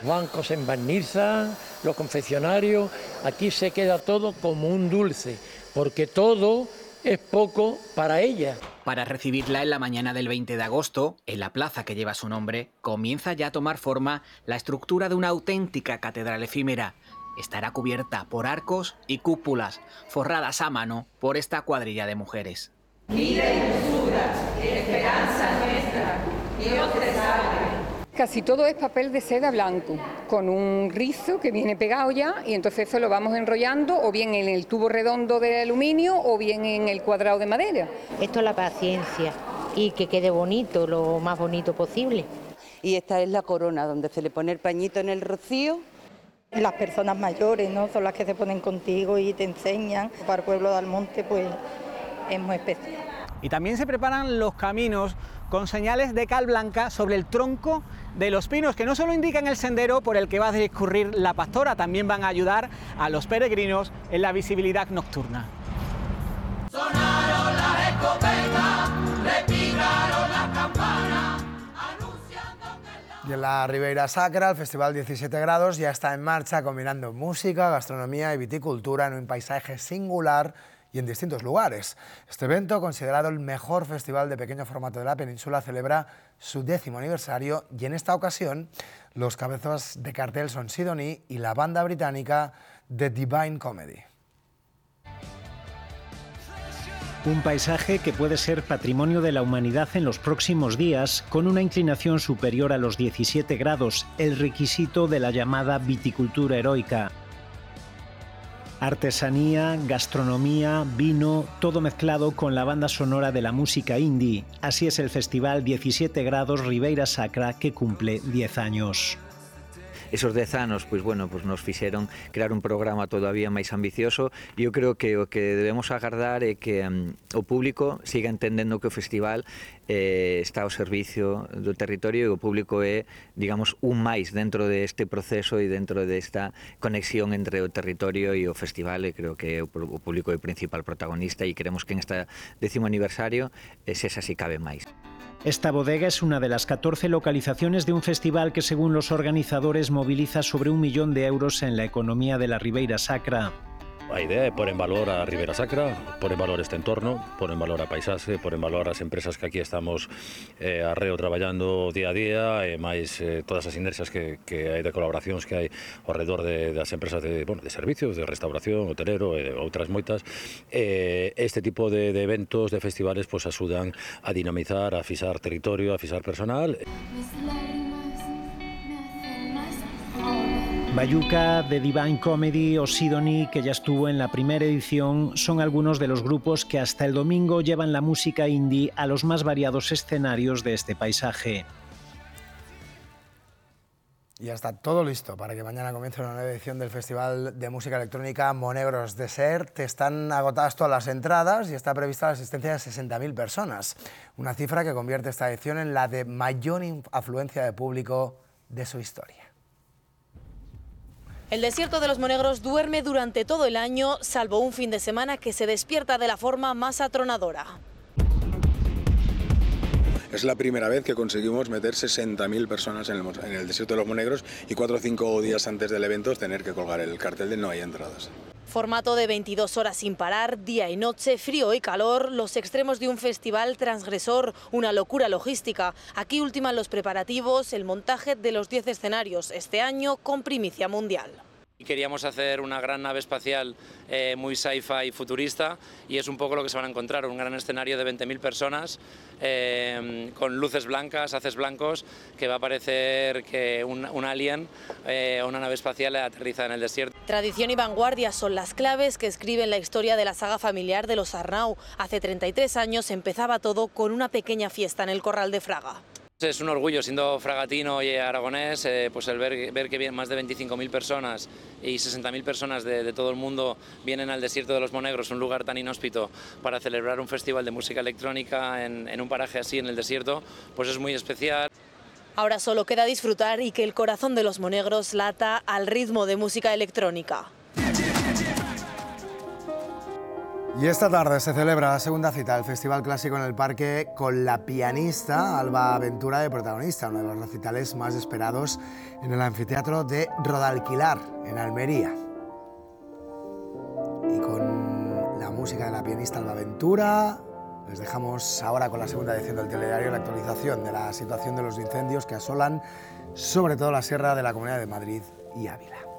bancos se embarnizan, los confeccionarios, aquí se queda todo como un dulce, porque todo es poco para ella. Para recibirla en la mañana del 20 de agosto, en la plaza que lleva su nombre, comienza ya a tomar forma la estructura de una auténtica catedral efímera. Estará cubierta por arcos y cúpulas, forradas a mano por esta cuadrilla de mujeres. Vida y dulzura, esperanza nuestra, Dios te salve. Casi todo es papel de seda blanco, con un rizo que viene pegado ya, y entonces eso lo vamos enrollando o bien en el tubo redondo de aluminio o bien en el cuadrado de madera. Esto es la paciencia y que quede bonito, lo más bonito posible. Y esta es la corona, donde se le pone el pañito en el rocío. Las personas mayores, ¿no?, son las que se ponen contigo y te enseñan. Para el pueblo de Almonte, pues es muy especial. Y también se preparan los caminos con señales de cal blanca sobre el tronco de los pinos, que no solo indican el sendero por el que va a discurrir la pastora, también van a ayudar a los peregrinos en la visibilidad nocturna. Sonaron las escopetas, repicaron las campanas, anunciando que Y en la Ribeira Sacra, el Festival 17 Grados ya está en marcha, combinando música, gastronomía y viticultura en un paisaje singular y en distintos lugares. Este evento, considerado el mejor festival de pequeño formato de la península, celebra su 10º aniversario y en esta ocasión los cabezas de cartel son Sidonie y la banda británica The Divine Comedy. Un paisaje que puede ser patrimonio de la humanidad en los próximos días, con una inclinación superior a los 17 grados, el requisito de la llamada viticultura heroica. Artesanía, gastronomía, vino, todo mezclado con la banda sonora de la música indie. Así es el Festival 17 Grados Ribeira Sacra, que cumple 10 años. Esos 10 anos, pois bueno, pois nos fixeron crear un programa todavía máis ambicioso e eu creo que o que debemos agardar é que o público siga entendendo que o festival está ao servicio do territorio e o público é, digamos, un máis dentro deste proceso e dentro desta conexión entre o territorio e o festival, e creo que o público é o principal protagonista e queremos que en este 10º aniversario sexa así cabe máis. Esta bodega es una de las 14 localizaciones de un festival que, según los organizadores, moviliza sobre 1 millón de euros en la economía de la Ribeira Sacra. A idea é pôr en valor a Ribeira Sacra, pôr en valor este entorno, pôr en valor a paisaxe, pôr en valor as empresas que aquí estamos arreo traballando día a día, e máis todas as inercias que hai de colaboracións que hai ao redor das empresas de servicios, de restauración, hotelero e outras moitas. Este tipo de eventos, de festivales, pues axudan a dinamizar, a fixar territorio, a fixar personal. Bayuca, The Divine Comedy o Sidonie, que ya estuvo en la primera edición, son algunos de los grupos que hasta el domingo llevan la música indie a los más variados escenarios de este paisaje. Y ya está todo listo para que mañana comience una nueva edición del Festival de Música Electrónica Monegros Desert. Están agotadas todas las entradas y está prevista la asistencia de 60.000 personas, una cifra que convierte esta edición en la de mayor afluencia de público de su historia. El desierto de los Monegros duerme durante todo el año, salvo un fin de semana que se despierta de la forma más atronadora. Es la primera vez que conseguimos meter 60.000 personas en el desierto de los Monegros y 4 o 5 días antes del evento tener que colgar el cartel de no hay entradas. Formato de 22 horas sin parar, día y noche, frío y calor, los extremos de un festival transgresor, una locura logística. Aquí ultiman los preparativos, el montaje de los 10 escenarios, este año con primicia mundial. Queríamos hacer una gran nave espacial muy sci-fi futurista y es un poco lo que se van a encontrar, un gran escenario de 20.000 personas con luces blancas, haces blancos, que va a parecer que un alien o una nave espacial aterriza en el desierto. Tradición y vanguardia son las claves que escriben la historia de la saga familiar de los Arnau. Hace 33 años empezaba todo con una pequeña fiesta en el Corral de Fraga. Es un orgullo, siendo fragatino y aragonés, pues el ver que más de 25.000 personas y 60.000 personas de todo el mundo vienen al desierto de los Monegros, un lugar tan inhóspito, para celebrar un festival de música electrónica en un paraje así en el desierto, pues es muy especial. Ahora solo queda disfrutar y que el corazón de los Monegros lata al ritmo de música electrónica. Y esta tarde se celebra la segunda cita del Festival Clásico en el Parque con la pianista Alba Ventura de protagonista, uno de los recitales más esperados en el anfiteatro de Rodalquilar, en Almería. Y con la música de la pianista Alba Ventura, les dejamos ahora con la segunda edición del telediario, la actualización de la situación de los incendios que asolan sobre todo la sierra de la Comunidad de Madrid y Ávila.